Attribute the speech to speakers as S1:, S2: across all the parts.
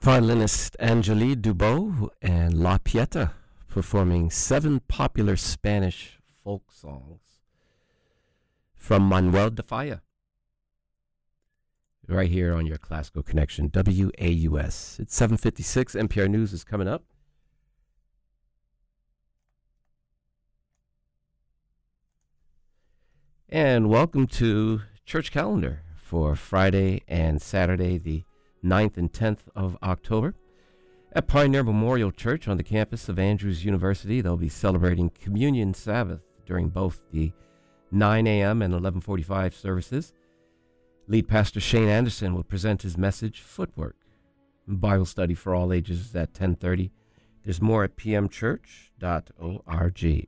S1: Violinist Angélie Dubot and La Pieta performing 7 popular Spanish folk songs from Manuel de Falla. Right here on your Classical Connection, WAUS. It's 7:56. NPR News is coming up. And welcome to Church Calendar for Friday and Saturday, the 9th and 10th of October. At Pioneer Memorial Church on the campus of Andrews University, they'll be celebrating Communion Sabbath during both the 9 a.m. and 11:45 services. Lead Pastor Shane Anderson will present his message, Footwork. Bible study for all ages at 10:30. There's more at pmchurch.org.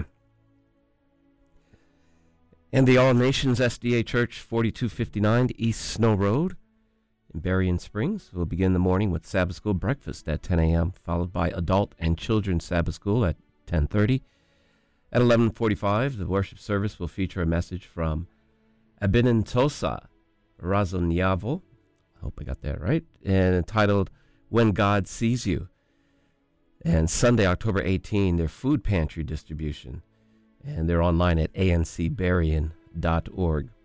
S1: And the All Nations SDA Church, 4259 East Snow Road in Berrien Springs, will begin the morning with Sabbath School breakfast at 10 a.m., followed by Adult and Children's Sabbath School at 10:30. At 11:45, the worship service will feature a message from Abinantosa Razonyavo, I hope I got that right, and entitled When God Sees You. And Sunday, October 18, their food pantry distribution, and they're online at ancberrien.org.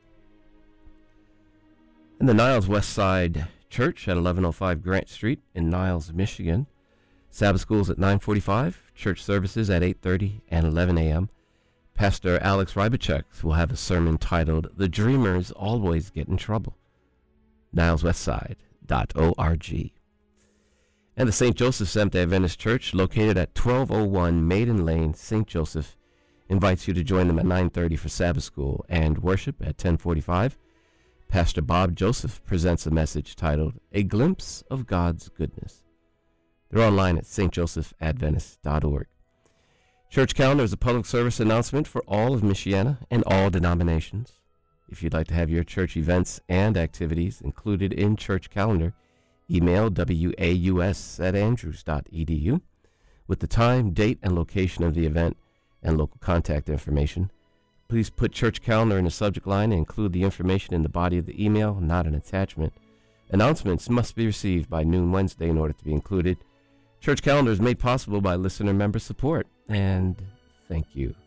S1: And the Niles West Side Church at 1105 Grant Street in Niles, Michigan. Sabbath schools at 9:45, church services at 8:30 and 11 a.m. Pastor Alex Rybachek will have a sermon titled, The Dreamers Always Get in Trouble. NilesWestside.org. And the St. Joseph Seventh-day Adventist Church, located at 1201 Maiden Lane, St. Joseph, invites you to join them at 9:30 for Sabbath school and worship at 10:45. Pastor Bob Joseph presents a message titled, A Glimpse of God's Goodness. They're online at stjosephadventist.org. Church Calendar is a public service announcement for all of Michiana and all denominations. If you'd like to have your church events and activities included in Church Calendar, email waus@andrews.edu with the time, date, and location of the event and local contact information. Please put Church Calendar in the subject line and include the information in the body of the email, not an attachment. Announcements must be received by noon Wednesday in order to be included. Church Calendar is made possible by listener member support, and thank you.